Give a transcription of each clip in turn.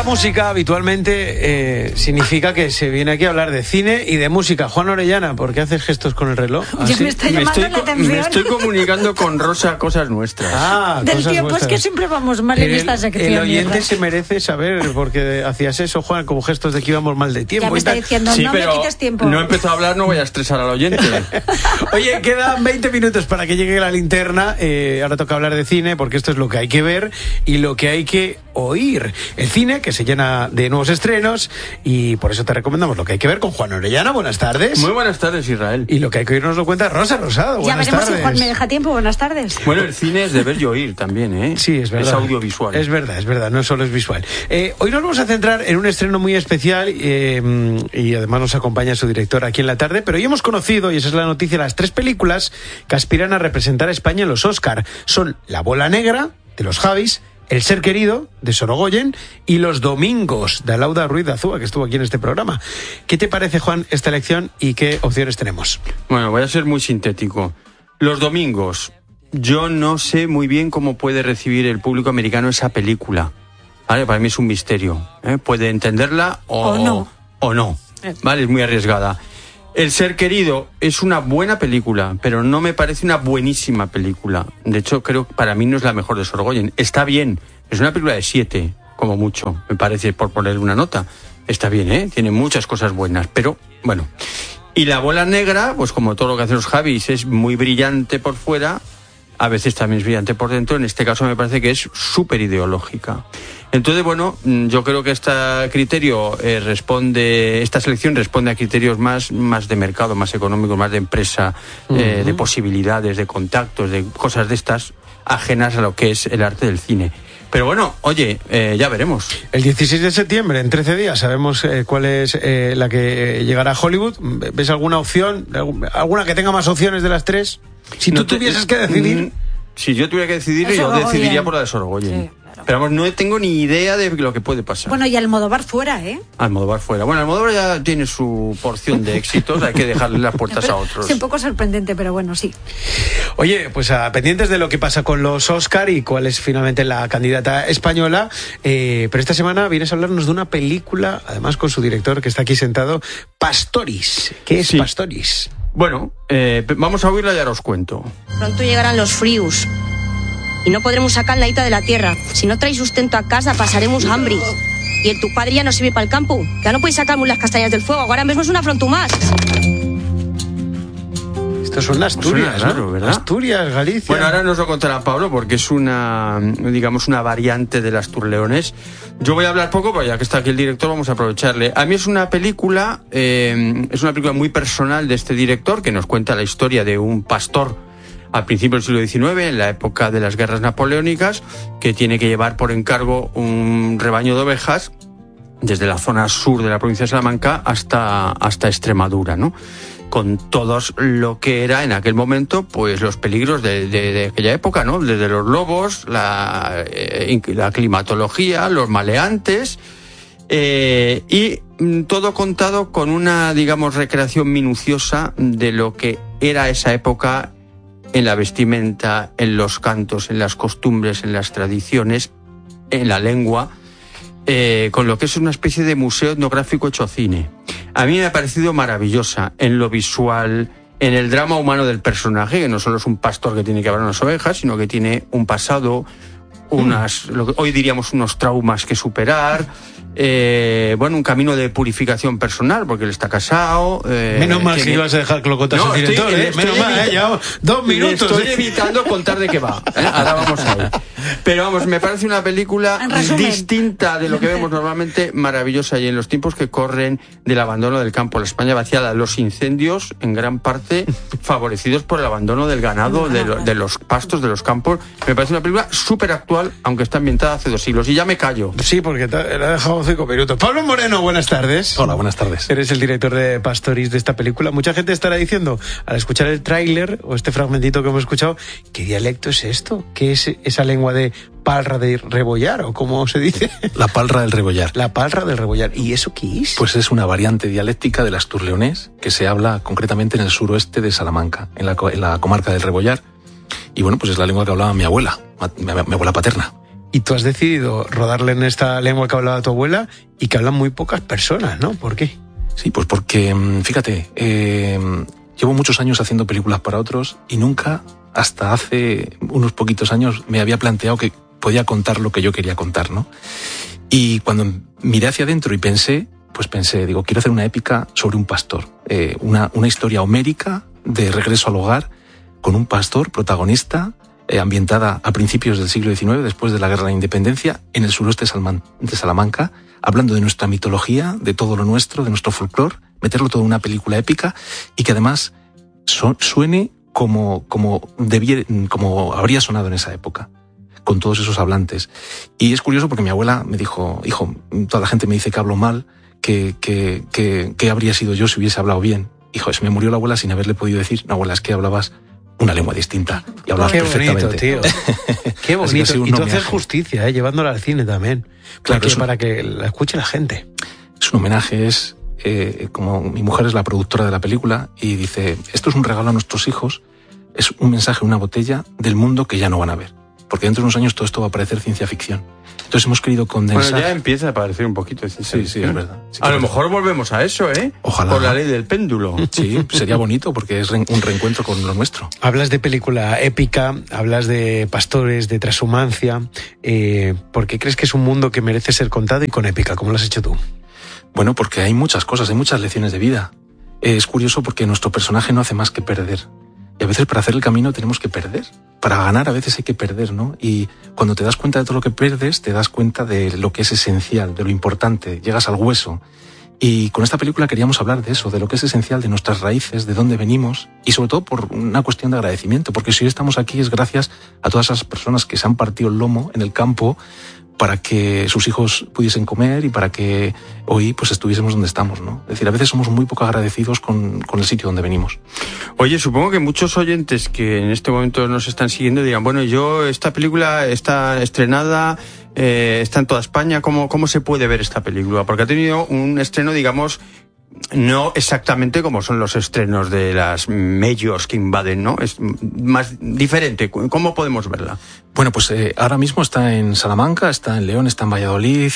música habitualmente significa que se viene aquí a hablar de cine y de música. Juan Orellana, ¿por qué haces gestos con el reloj? Ya me está llamando la atención. Me estoy comunicando con Rosa cosas nuestras. Del cosas tiempo vuestras. es que siempre vamos mal en esta sección. El oyente ¿verdad? se merece saber por qué hacías eso, Juan, como gestos de que íbamos mal de tiempo. Ya me está diciendo, Sí, no me pero quites tiempo. no he empezado a hablar, no voy a estresar al oyente. Oye, quedan 20 minutos para que llegue la linterna. Ahora toca hablar de cine, porque esto es lo que hay que ver y lo que hay que oír. El cine, que se llena de nuevos estrenos, y por eso te recomendamos lo que hay que ver con Juan Orellana. Buenas tardes. Muy buenas tardes, Israel. Y lo que hay que oír nos lo cuenta Rosa Rosado. Ya Buenas veremos tardes. si Juan me deja tiempo. Buenas tardes. Bueno, el cine es de ver y oír también, ¿eh? Sí, es verdad. Es audiovisual. Es verdad, no solo es visual. Hoy nos vamos a centrar en un estreno muy especial y además nos acompaña su director aquí en la tarde, pero hoy hemos conocido, y esa es la noticia, las 3 películas que aspiran a representar a España en los Oscar. Son La bola negra, de los Javis, El ser querido, de Sorogoyen, y Los domingos, de Alauda Ruiz de Azúa, que estuvo aquí en este programa. ¿Qué te parece, Juan, esta elección y qué opciones tenemos? Bueno, voy a ser muy sintético. Los domingos. Yo no sé muy bien cómo puede recibir el público americano esa película. ¿Vale? Para mí es un misterio. Puede entenderla o no. Vale, es muy arriesgada. El ser querido es una buena película, pero no me parece una buenísima película. De hecho, creo que para mí no es la mejor de Sorogoyen. Está bien, es una película de 7, como mucho, me parece, por poner una nota. Está bien, tiene muchas cosas buenas, pero bueno. Y La bola negra, pues como todo lo que hacen los Javis, es muy brillante por fuera, a veces también es brillante por dentro. En este caso me parece que es súper ideológica. Entonces, bueno, yo creo que esta selección responde a criterios más de mercado, más económicos, más de empresa, de posibilidades, de contactos, de cosas de estas, ajenas a lo que es el arte del cine. Pero bueno, oye, ya veremos. El 16 de septiembre, en 13 días, sabemos cuál es la que llegará a Hollywood. ¿Ves alguna opción? ¿Alguna que tenga más opciones de las 3? Si tú tuvieses que decidir... Si yo tuviera que decidir, yo decidiría por la de Sorogoyen. Sí, claro. Pero vamos, no tengo ni idea de lo que puede pasar. Bueno, y Almodóvar fuera, Almodóvar fuera. Bueno, Almodóvar ya tiene su porción de éxitos, hay que dejarle las puertas a otros. Es un poco sorprendente, pero bueno, sí. Oye, pues pendientes de lo que pasa con los Oscar y cuál es finalmente la candidata española, pero esta semana vienes a hablarnos de una película, además con su director que está aquí sentado, Pastoris. ¿Qué es Pastoris? Bueno, vamos a oírla y ahora os cuento. Pronto llegarán los fríos y no podremos sacar la hita de la tierra. Si no traes sustento a casa, pasaremos hambre. Y el tu padre ya no sirve para el campo. Ya no podéis sacar las castañas del fuego. Ahora mismo es una afronto más. Esto son Asturias, suena raro, ¿no? ¿verdad? Asturias, Galicia. Bueno, ahora nos lo contará Pablo porque es una variante del asturleonés. Yo voy a hablar poco, pero ya que está aquí el director vamos a aprovecharle. A mí es una película muy personal de este director que nos cuenta la historia de un pastor al principio del siglo XIX, en la época de las guerras napoleónicas, que tiene que llevar por encargo un rebaño de ovejas desde la zona sur de la provincia de Salamanca hasta Extremadura, ¿no? Con todos lo que era en aquel momento, pues los peligros de aquella época, ¿no? Desde los lobos, la climatología, los maleantes, y todo contado con una, recreación minuciosa de lo que era esa época en la vestimenta, en los cantos, en las costumbres, en las tradiciones, en la lengua, con lo que es una especie de museo etnográfico hecho cine. A mí me ha parecido maravillosa en lo visual, en el drama humano del personaje, que no solo es un pastor que tiene que hablar unas ovejas, sino que tiene un pasado, lo que hoy diríamos unos traumas que superar, un camino de purificación personal, porque él está casado. Menos mal que ibas a dejar que lo contase el director, menos mal, llevamos 2 minutos. Estoy evitando contar de qué va, ahora vamos a ver. Pero vamos, me parece una película distinta de lo que vemos normalmente, maravillosa, y en los tiempos que corren del abandono del campo, la España vaciada, los incendios en gran parte favorecidos por el abandono del ganado, de los pastos, de los campos. Me parece una película súper actual, aunque está ambientada hace 2 siglos, y ya me callo. Sí, porque le he dejado 5 minutos. Pablo Moreno, buenas tardes. Hola, buenas tardes. Eres el director de Pastoris, de esta película. Mucha gente estará diciendo, al escuchar el tráiler o este fragmentito que hemos escuchado, ¿qué dialecto es esto? ¿Qué es esa lengua de Palra de Rebollar, o cómo se dice? La Palra del Rebollar. La Palra del Rebollar. ¿Y eso qué es? Pues es una variante dialéctica del asturleonés que se habla concretamente en el suroeste de Salamanca, en la comarca del Rebollar. Y bueno, pues es la lengua que hablaba mi abuela paterna. Y tú has decidido rodarle en esta lengua que hablaba tu abuela y que hablan muy pocas personas, ¿no? ¿Por qué? Sí, pues porque, fíjate, llevo muchos años haciendo películas para otros y nunca, hasta hace unos poquitos años, me había planteado que podía contar lo que yo quería contar, ¿no? Y cuando miré hacia adentro y pensé, digo, quiero hacer una épica sobre un pastor, una historia homérica de regreso al hogar con un pastor protagonista, ambientada a principios del siglo XIX, después de la Guerra de la Independencia, en el suroeste de Salamanca, hablando de nuestra mitología, de todo lo nuestro, de nuestro folclore, meterlo todo en una película épica y que además suene como habría sonado en esa época, con todos esos hablantes. Y es curioso porque mi abuela me dijo, hijo, toda la gente me dice que hablo mal, que habría sido yo si hubiese hablado bien. Hijo, se me murió la abuela sin haberle podido decir, no, abuela, es que hablabas una lengua distinta y hablabas perfectamente. Bonito, tío. Qué bonito. Y tú haces justicia, llevándola al cine también. Claro, para que la escuche la gente. Es un homenaje, como mi mujer es la productora de la película y dice, esto es un regalo a nuestros hijos, es un mensaje en una botella del mundo que ya no van a ver. Porque dentro de unos años todo esto va a parecer ciencia ficción. Entonces hemos querido condensar... Bueno, ya empieza a parecer un poquito de ciencia ficción. Sí, es verdad. Sí, a lo mejor volvemos a eso, ¿eh? Ojalá. Por la ley del péndulo. Sí, sería bonito porque es un reencuentro con lo nuestro. Hablas de película épica, hablas de pastores, de transhumancia. ¿Por qué crees que es un mundo que merece ser contado y con épica? ¿Cómo lo has hecho tú? Bueno, porque hay muchas cosas, hay muchas lecciones de vida. Es curioso porque nuestro personaje no hace más que perder. Y a veces para hacer el camino tenemos que perder. Para ganar a veces hay que perder, ¿no? Y cuando te das cuenta de todo lo que pierdes, te das cuenta de lo que es esencial, de lo importante, llegas al hueso. Y con esta película queríamos hablar de eso, de lo que es esencial, de nuestras raíces, de dónde venimos y sobre todo por una cuestión de agradecimiento, porque si hoy estamos aquí es gracias a todas esas personas que se han partido el lomo en el campo para que sus hijos pudiesen comer y para que hoy pues estuviésemos donde estamos, ¿no? Es decir, a veces somos muy poco agradecidos con el sitio donde venimos. Oye, supongo que muchos oyentes que en este momento nos están siguiendo dirán, bueno, esta película está estrenada, está en toda España, ¿cómo se puede ver esta película? Porque ha tenido un estreno, digamos, no exactamente como son los estrenos de las majors que invaden, ¿no? Es más diferente. ¿Cómo podemos verla? Bueno, pues ahora mismo está en Salamanca, está en León, está en Valladolid,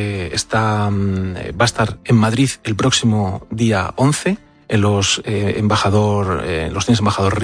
va a estar en Madrid el próximo día 11 en los cines Embajadores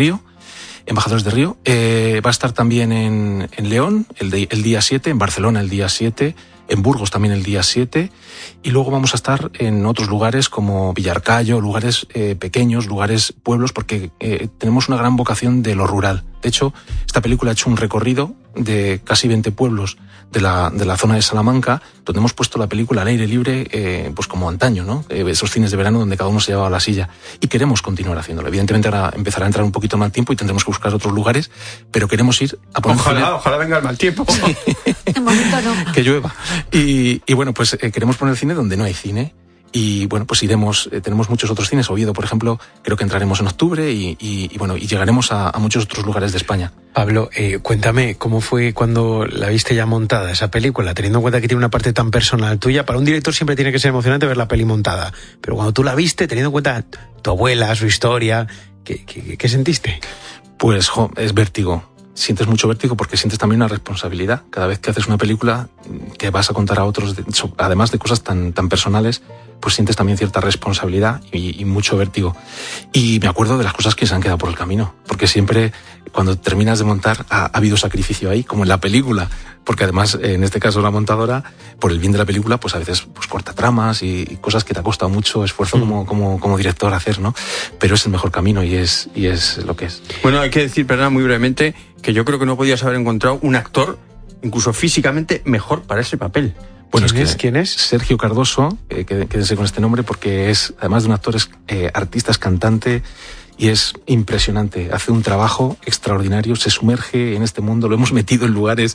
de Río. Va a estar también en León el día 7, en Barcelona el día 7, en Burgos también el día 7, y luego vamos a estar en otros lugares como Villarcayo, lugares pequeños, pueblos, porque tenemos una gran vocación de lo rural. De hecho, esta película ha hecho un recorrido de casi 20 pueblos de la zona de Salamanca, donde hemos puesto la película al aire libre, pues como antaño, ¿no? Esos cines de verano donde cada uno se llevaba la silla. Y queremos continuar haciéndolo. Evidentemente ahora empezará a entrar un poquito mal tiempo y tendremos que buscar otros lugares, pero queremos ir a poner... Ojalá venga el mal tiempo. De momento no. Que llueva. Y bueno, pues queremos poner cine donde no hay cine. Y bueno, pues iremos, tenemos muchos otros cines. Oviedo, por ejemplo, creo que entraremos en octubre y bueno, y llegaremos a muchos otros lugares de España. Pablo, cuéntame, ¿cómo fue cuando la viste ya montada esa película? Teniendo en cuenta que tiene una parte tan personal tuya, para un director siempre tiene que ser emocionante ver la peli montada. Pero cuando tú la viste, teniendo en cuenta tu abuela, su historia, ¿qué sentiste? Pues, es vértigo. Sientes mucho vértigo porque sientes también una responsabilidad. Cada vez que haces una película que vas a contar a otros, además de cosas tan personales, pues sientes también cierta responsabilidad y mucho vértigo. Y me acuerdo de las cosas que se han quedado por el camino, porque siempre cuando terminas de montar ha habido sacrificio ahí, como en la película, porque además en este caso la montadora, por el bien de la película, pues a veces pues corta tramas y cosas que te ha costado mucho esfuerzo como director hacer, ¿no? Pero es el mejor camino y es lo que es. Bueno, hay que decir, perdona, muy brevemente, que yo creo que no podías haber encontrado un actor, incluso físicamente, mejor para ese papel. Bueno, ¿Quién es? Sergio Cardoso, quédense con este nombre porque es, además de un actor, es artista, es cantante y es impresionante. Hace un trabajo extraordinario, se sumerge en este mundo, lo hemos metido en lugares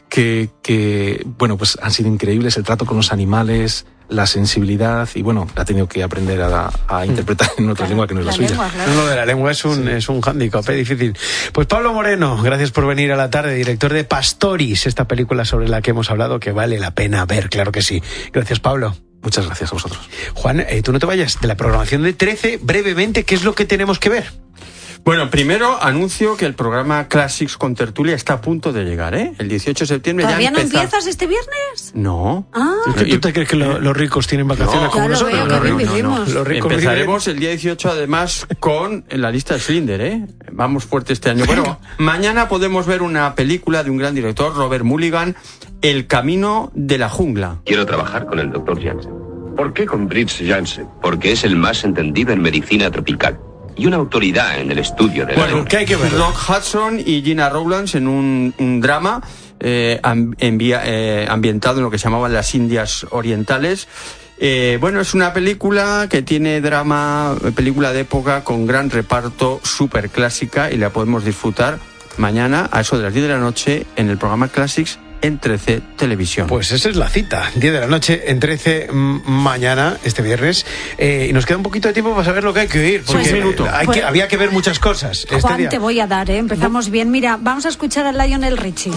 que bueno, pues han sido increíbles, el trato con los animales, la sensibilidad y bueno, ha tenido que aprender a interpretar en otra lengua que no es la suya. Claro. Lo de la lengua es un hándicap, difícil. Pues Pablo Moreno, gracias por venir a la tarde, director de Pastoris, esta película sobre la que hemos hablado que vale la pena ver, claro que sí. Gracias, Pablo. Muchas gracias a vosotros. Juan, tú no te vayas de la programación de 13, brevemente, ¿qué es lo que tenemos que ver? Bueno, primero anuncio que el programa Classics con tertulia está a punto de llegar, ¿eh? El 18 de septiembre ya ¿Todavía no empieza. empiezas este viernes? No. ¿Tú te crees que los ricos tienen vacaciones No, como claro, nosotros? veo que bien vivimos. Los ricos Empezaremos el día 18 además con la lista de Schindler, ¿eh? Vamos fuerte este año. Bueno, mañana podemos ver una película de un gran director, Robert Mulligan, El camino de la jungla. Quiero trabajar con el Dr. Janssen. ¿Por qué con Briggs Janssen? Porque es el más entendido en medicina tropical y una autoridad en el estudio de la Bueno, que hay que ver. Rock Hudson y Gina Rowlands en un drama ambientado en lo que se llamaban las Indias Orientales. Bueno, es una película que tiene drama, película de época con gran reparto, súper clásica, y la podemos disfrutar mañana a eso de las 10 de la noche en el programa Classics en 13 Televisión. Pues esa es la cita, 10 de la noche en 13 mañana, este viernes. Y nos queda un poquito de tiempo para saber lo que hay que oír. Porque Un minuto. había que ver muchas cosas. Juan, día. te voy a dar, empezamos bien. Mira, vamos a escuchar a Lionel Richie.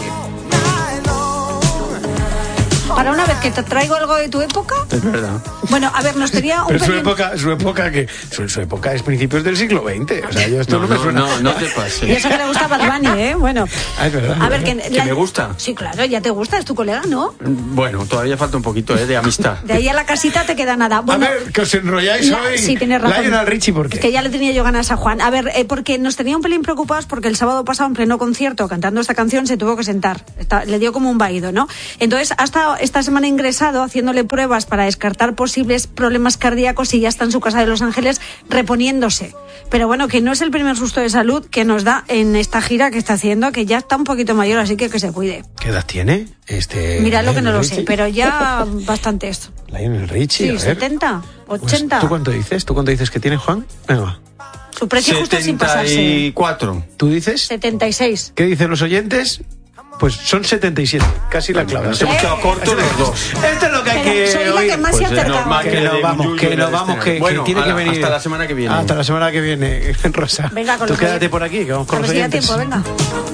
Para una vez que te traigo algo de tu época. Es verdad. Bueno, a ver, nos tenía un Pero su pelín... su época es principios del siglo XX. O sea, yo esto no me suena. No te pases. Y eso que le gusta Bad Bunny, ¿eh? Bueno. Es verdad. A ver, ¿Que me gusta? Sí, claro, ya te gusta, es tu colega, ¿no? Bueno, todavía falta un poquito de amistad. De ahí a la casita te queda nada. Bueno, a ver, que os enrolláis hoy. Sí, tienes razón. Lionel Richie, ¿por qué? Es que ya le tenía yo ganas a Juan. A ver, porque nos tenía un pelín preocupados porque el sábado pasado, en pleno concierto, cantando esta canción, se tuvo que sentar. Le dio como un vaído, ¿no? Entonces, ha estado esta semana ingresado haciéndole pruebas para descartar posibles problemas cardíacos y ya está en su casa de Los Ángeles reponiéndose. Pero bueno, que no es el primer susto de salud que nos da en esta gira que está haciendo, que ya está un poquito mayor, así que se cuide. ¿Qué edad tiene? Mira, lo que no Lionel lo Richie? sé, pero ya bastante esto. Lionel Richie, Sí, a ver. 70, Pues, 80. ¿Tú cuánto dices? ¿Tú cuánto dices que tiene, Juan? Venga, va. Su precio justo sin pasarse. 74. ¿Tú dices? 76. ¿Qué dicen los oyentes? Pues son 77, casi la clave. Nos hemos quedado cortos los dos. Esto es lo que hay Pero que soy la oír. que más Pues se es acerca. normal Que le nos dé vamos, un que yuyu nos en vamos, este. que Bueno, tiene que ala, venir. hasta la semana que viene. Hasta la semana que viene, Rosa. Venga, con Tú los quédate oyentes. por aquí, que vamos A con ver los si da oyentes. tiempo, venga.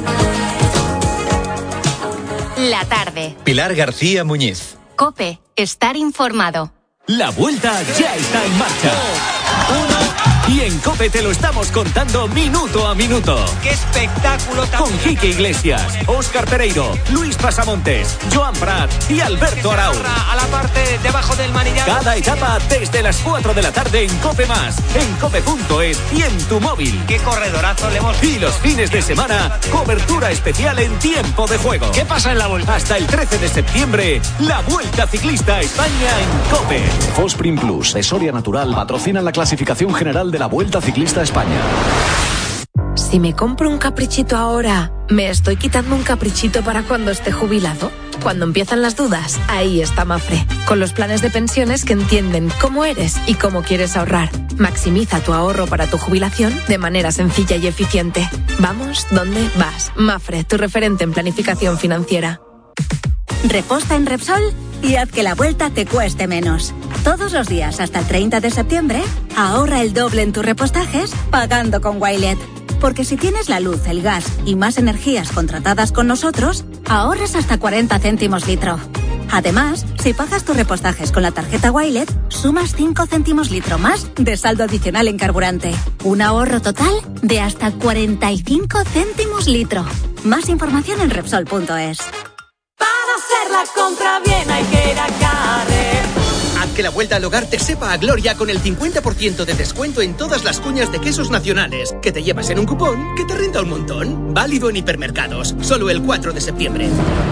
La tarde. Pilar García Muñiz. COPE. Estar informado. La vuelta ya está en marcha. Y en COPE te lo estamos contando minuto a minuto. ¡Qué espectáculo! Con Quique Iglesias, Óscar Pereiro, Luis Pasamontes, Joan Prat y Alberto Arau. A la parte debajo del manillar. Cada etapa desde las 4 de la tarde en COPE+, en cope.es y en tu móvil. ¡Qué corredorazo le hemos... Y los fines de semana, cobertura especial en tiempo de juego. ¿Qué pasa en la vuelta? Hasta el 13 de septiembre, la Vuelta Ciclista a España en COPE. Fosprin Plus de Soria Natural patrocina la clasificación general de la Vuelta Ciclista a España. Si me compro un caprichito ahora, ¿me estoy quitando un caprichito para cuando esté jubilado? Cuando empiezan las dudas, ahí está Mafre, con los planes de pensiones que entienden cómo eres y cómo quieres ahorrar. Maximiza tu ahorro para tu jubilación de manera sencilla y eficiente. Vamos, ¿dónde vas? Mafre, tu referente en planificación financiera. Reposta en Repsol y haz que la vuelta te cueste menos. Todos los días hasta el 30 de septiembre, ahorra el doble en tus repostajes pagando con Wilet. Porque si tienes la luz, el gas y más energías contratadas con nosotros, ahorras hasta 40 céntimos litro. Además, si pagas tus repostajes con la tarjeta Wilet, sumas 5 céntimos litro más de saldo adicional en carburante. Un ahorro total de hasta 45 céntimos litro. Más información en Repsol.es. Para hacer la compra bien hay que ir a Carrer. Haz que la vuelta al hogar te sepa a gloria con el 50% de descuento en todas las cuñas de quesos nacionales, que te llevas en un cupón que te renta un montón. Válido en hipermercados, solo el 4 de septiembre.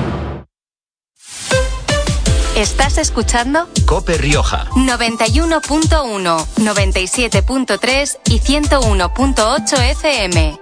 ¿Estás escuchando? COPE Rioja. 91.1, 97.3 y 101.8 FM.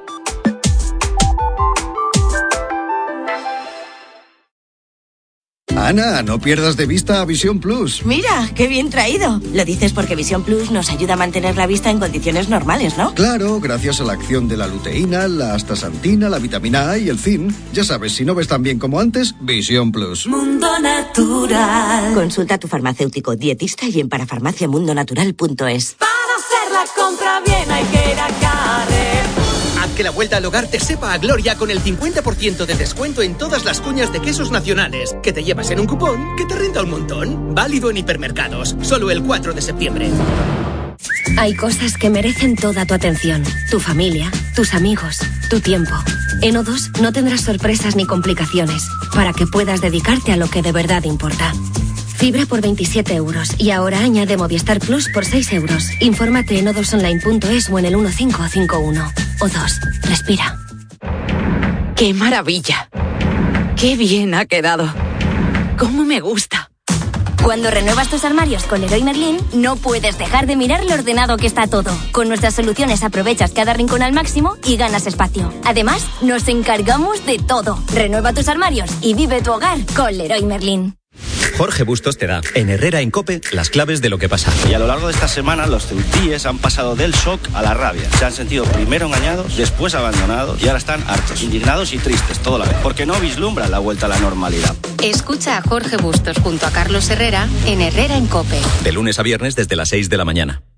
Ana, no pierdas de vista a Visión Plus. Mira, qué bien traído. Lo dices porque Visión Plus nos ayuda a mantener la vista en condiciones normales, ¿no? Claro, gracias a la acción de la luteína, la astaxantina, la vitamina A y el zinc. Ya sabes, si no ves tan bien como antes, Visión Plus. Mundo Natural. Consulta a tu farmacéutico, dietista y en parafarmaciamundonatural.es. Para hacer la compra bien hay que ir a Carrer. Haz que la vuelta al hogar te sepa a gloria con el 50% de descuento en todas las cuñas de quesos nacionales, que te llevas en un cupón que te renta un montón. Válido en hipermercados, solo el 4 de septiembre. Hay cosas que merecen toda tu atención. Tu familia, tus amigos, tu tiempo. En O2 no tendrás sorpresas ni complicaciones para que puedas dedicarte a lo que de verdad importa. Fibra por 27 euros y ahora añade Movistar Plus por 6 euros. Infórmate en o2online.es o en el 1551. O2, respira. ¡Qué maravilla! ¡Qué bien ha quedado! ¡Cómo me gusta! Cuando renuevas tus armarios con Leroy Merlin, no puedes dejar de mirar lo ordenado que está todo. Con nuestras soluciones aprovechas cada rincón al máximo y ganas espacio. Además, nos encargamos de todo. Renueva tus armarios y vive tu hogar con Leroy Merlin. Jorge Bustos te da, en Herrera en COPE, las claves de lo que pasa. Y a lo largo de esta semana, los ceutíes han pasado del shock a la rabia. Se han sentido primero engañados, después abandonados y ahora están hartos, indignados y tristes, todo a la vez. Porque no vislumbran la vuelta a la normalidad. Escucha a Jorge Bustos junto a Carlos Herrera en Herrera en COPE. De lunes a viernes desde las 6 de la mañana.